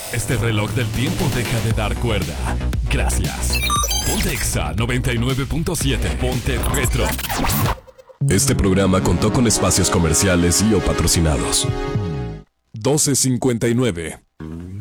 Este reloj del tiempo deja de dar cuerda. Gracias. Ponte Exa 99.7. Ponte Retro. Este programa contó con espacios comerciales y o patrocinados. 1259.